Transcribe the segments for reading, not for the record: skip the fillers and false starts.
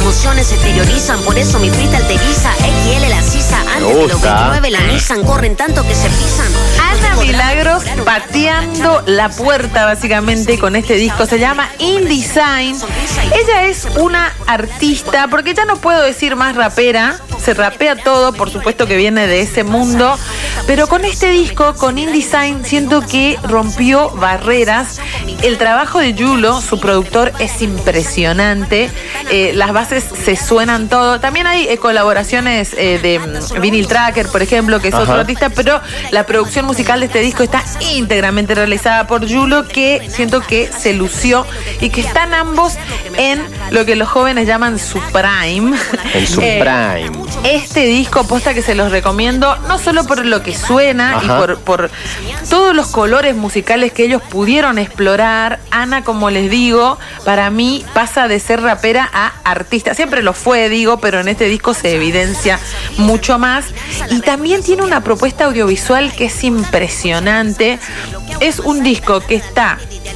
emociones exteriorizan, por eso mi freestyle te guisa. XL la sisa, antes de los 29 la Nissan, corren tanto que se pisan. Ana Milagros pateando la puerta básicamente con este disco, se llama InDesign. Ella es una artista, porque ya no puedo decir más rapera, se rapea todo, por supuesto que viene de ese mundo, pero con este disco, con InDesign, siento que rompió barreras. El trabajo de Yulo, su productor, es impresionante. Las bases se suenan todo. También hay colaboraciones de Vinyl Tracker, por ejemplo, que es otro artista, pero la producción musical de este disco está íntegramente realizada por Yulo, que siento que se lució y que están ambos en lo que los jóvenes llaman su prime. En su prime. Este disco, posta que se los recomiendo, no solo por lo que suena y por todos los colores musicales que ellos pudieron explorar. Ana, como les digo, para mí pasa de ser rapera a artista. Siempre lo fue, digo, pero en este disco se evidencia mucho más. Y también tiene una propuesta audiovisual que es impresionante. Es un disco que está...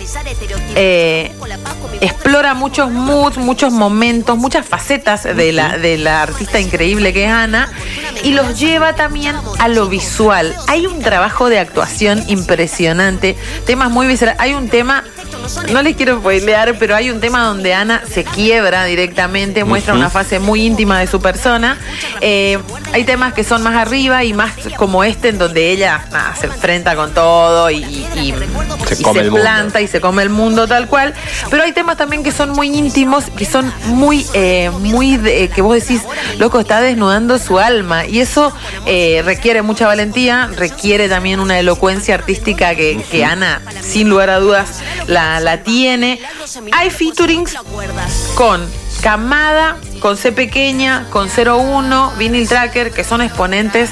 explora muchos moods, muchos momentos, muchas facetas de la artista increíble que es Ana, y los lleva también a lo visual. Hay un trabajo de actuación impresionante, temas muy viscerales. Hay un tema, no les quiero spoilear, pero hay un tema donde Ana se quiebra directamente, muestra una fase muy íntima de su persona. Hay temas que son más arriba y más como este, en donde ella se enfrenta con todo y se planta y se come el mundo tal cual. Pero hay temas también que son muy íntimos, que son muy que vos decís, loco, está desnudando su alma, y eso requiere mucha valentía, requiere también una elocuencia artística que Ana, sin lugar a dudas, la tiene. Hay featurings con Camada, con C Pequeña, con 01, Vinyl Tracker, que son exponentes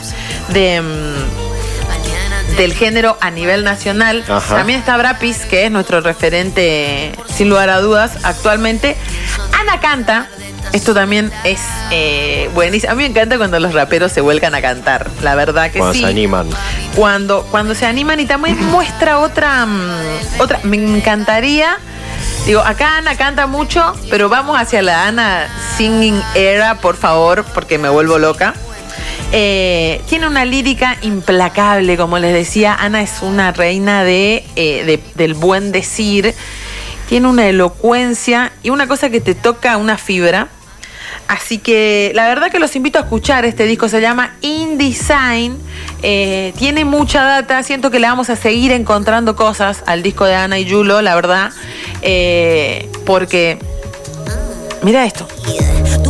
del género a nivel nacional. También está Brapis, que es nuestro referente sin lugar a dudas actualmente. Ana canta. Esto también es buenísimo. A mí me encanta cuando los raperos se vuelcan a cantar. La verdad que cuando sí. Se animan. Cuando se animan, y también muestra otra. Me encantaría. Digo, acá Ana canta mucho, pero vamos hacia la Ana Singing Era, por favor, porque me vuelvo loca. Tiene una lírica implacable, como les decía. Ana es una reina del buen decir. Tiene una elocuencia y una cosa que te toca una fibra. Así que la verdad que los invito a escuchar. Este disco se llama InDesign. Tiene mucha data. Siento que le vamos a seguir encontrando cosas al disco de Ana y Yulo, la verdad. Porque mira esto.